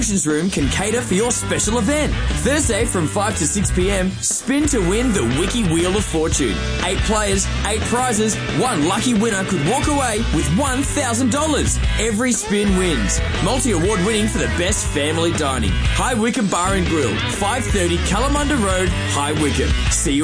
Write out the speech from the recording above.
Room can cater for your special event. Thursday from 5 to 6 p.m, spin to win the Wiki Wheel of Fortune. 8 players, 8 prizes, one lucky winner could walk away with $1,000. Every spin wins. Multi-award winning for the best family dining. High Wycombe Bar and Grill, 530 Kalamunda Road, High Wycombe. See you